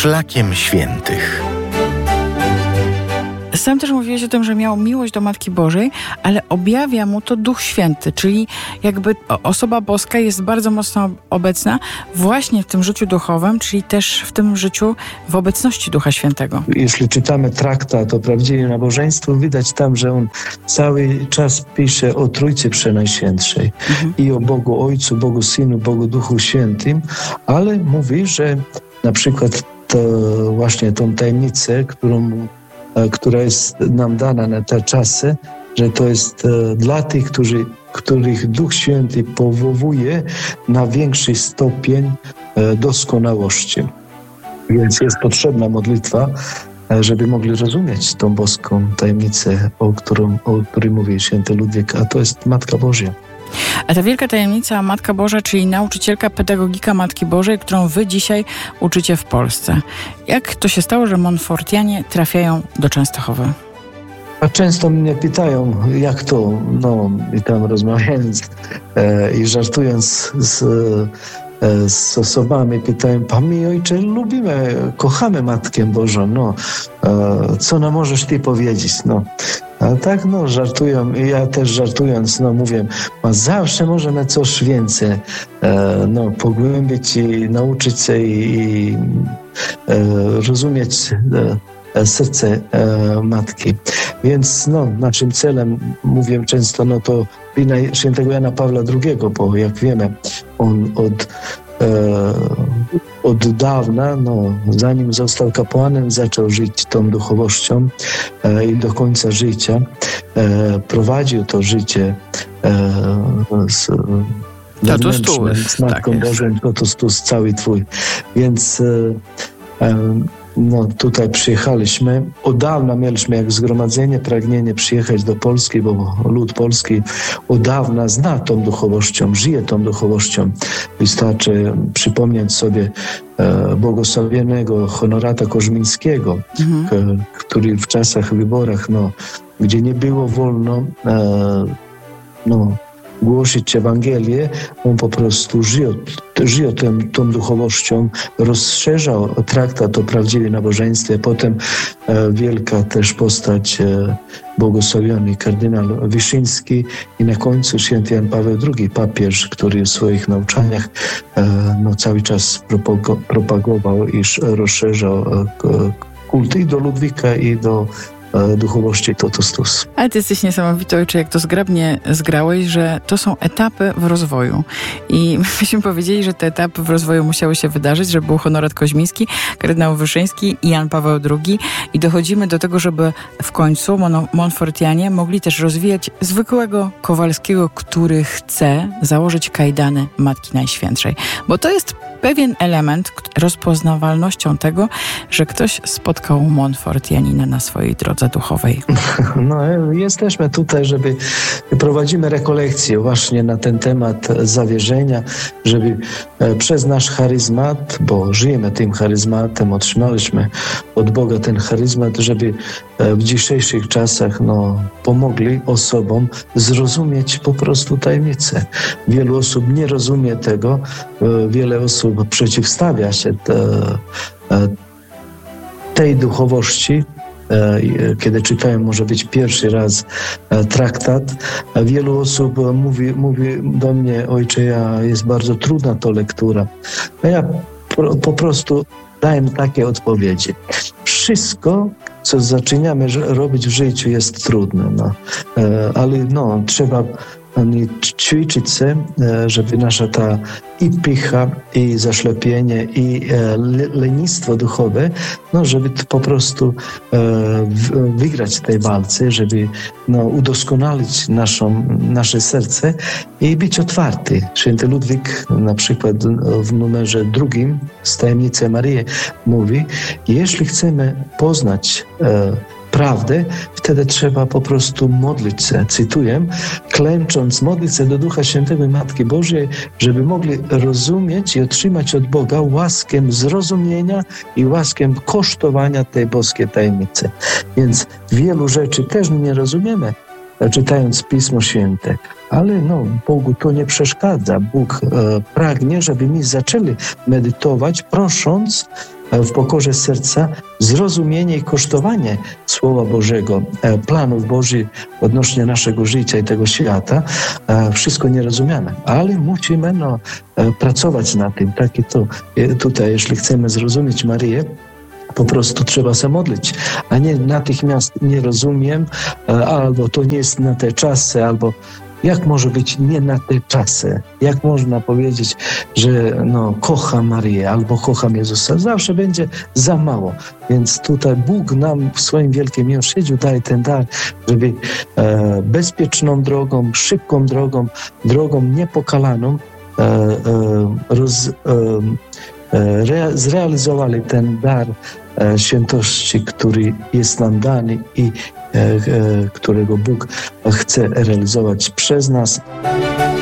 Szlakiem Świętych. Sam też mówiłeś o tym, że miał miłość do Matki Bożej, ale objawia mu to Duch Święty, czyli jakby osoba boska jest bardzo mocno obecna właśnie w tym życiu duchowym, czyli też w tym życiu w obecności Ducha Świętego. Jeśli czytamy traktat o prawdziwym nabożeństwie, widać tam, że on cały czas pisze o Trójcy Przenajświętszej i o Bogu Ojcu, Bogu Synu, Bogu Duchu Świętym, ale mówi, że na przykład to właśnie tą tajemnicę, która jest nam dana na te czasy, że to jest dla tych, których Duch Święty powołuje na większy stopień doskonałości. Więc jest potrzebna modlitwa, żeby mogli rozumieć tą boską tajemnicę, o której mówi święty Ludwik, a to jest Matka Boża. A ta wielka tajemnica Matka Boża, czyli nauczycielka, pedagogika Matki Bożej, którą wy dzisiaj uczycie w Polsce. Jak to się stało, że Montfortianie trafiają do Częstochowy? A często mnie pytają, jak to, i tam rozmawiając i żartując z osobami, pytają, Panie Ojcze, lubimy, kochamy Matkę Bożą, co nam możesz Ty powiedzieć, A tak, żartują i ja też żartując, mówię, zawsze możemy coś więcej, pogłębić i nauczyć się i rozumieć serce Matki. Więc naszym celem, mówię często, to wina świętego Jana Pawła II, bo jak wiemy, on od dawna, zanim został kapłanem, zaczął żyć tą duchowością i do końca życia prowadził to życie z Matką Bożą, totus tuus cały Twój. Więc tutaj przyjechaliśmy. Od dawna mieliśmy jak zgromadzenie pragnienie przyjechać do Polski, bo lud polski od dawna zna tą duchowością, żyje tą duchowością. Wystarczy przypomnieć sobie błogosławionego Honorata Koźmińskiego, który w czasach wyborach, gdzie nie było wolno głosić Ewangelię, on po prostu żył tą duchowością, rozszerzał traktat o prawdziwym nabożeństwie. Potem wielka też postać błogosławiony kardynał Wyszyński i na końcu święty Jan Paweł II, papież, który w swoich nauczaniach cały czas propagował i rozszerzał kult i do Ludwika, i do duchowości totus tuus. Ale ty jesteś niesamowity, ojcze, jak to zgrabnie zgrałeś, że to są etapy w rozwoju. I myśmy powiedzieli, że te etapy w rozwoju musiały się wydarzyć, że był Honorat Koźmiński, kardynał Wyszyński i Jan Paweł II. I dochodzimy do tego, żeby w końcu Montfortianie mogli też rozwijać zwykłego Kowalskiego, który chce założyć kajdany Matki Najświętszej. Bo to jest pewien element rozpoznawalnością tego, że ktoś spotkał Montfortianina na swojej drodze duchowej. Jesteśmy tutaj, żeby prowadzimy rekolekcje właśnie na ten temat zawierzenia, żeby przez nasz charyzmat, bo żyjemy tym charyzmatem, otrzymaliśmy od Boga ten charyzmat, żeby w dzisiejszych czasach pomogli osobom zrozumieć po prostu tajemnicę. Wielu osób nie rozumie tego, wiele osób przeciwstawia się tej duchowości. Kiedy czytają, może być pierwszy raz traktat, wielu osób mówi do mnie, ojcze, jest bardzo trudna to lektura. A ja po prostu daję takie odpowiedzi. Wszystko, co zaczynamy robić w życiu, jest trudne, ale trzeba ćwiczyć się, żeby nasza ta i pycha, i zaślepienie, i lenistwo duchowe, żeby po prostu wygrać w tej walce, żeby udoskonalić nasze serce i być otwarty. Święty Ludwik na przykład w numerze 2 z Tajemnicy Maryi mówi, jeśli chcemy poznać prawdę, wtedy trzeba po prostu modlić się, cytuję, klęcząc, modlić się do Ducha Świętego i Matki Bożej, żeby mogli rozumieć i otrzymać od Boga łaskę zrozumienia i łaskę kosztowania tej boskiej tajemnicy. Więc wielu rzeczy też nie rozumiemy, czytając Pismo Święte, ale Bogu to nie przeszkadza. Bóg pragnie, żeby my zaczęli medytować, prosząc w pokorze serca zrozumienie i kosztowanie Słowa Bożego, planów Bożych odnośnie naszego życia i tego świata. Wszystko nie rozumiemy, ale musimy pracować na tym. Tak i to tutaj, jeśli chcemy zrozumieć Maryję, po prostu trzeba się modlić, a nie natychmiast nie rozumiem, albo to nie jest na te czasy, albo jak może być nie na te czasy? Jak można powiedzieć, że kocham Maryję albo kocham Jezusa? Zawsze będzie za mało. Więc tutaj Bóg nam w swoim wielkim miłosierdziu daje ten dar, żeby bezpieczną drogą, szybką drogą niepokalaną zrealizowali ten dar świętości, który jest nam dany i którego Bóg chce realizować przez nas.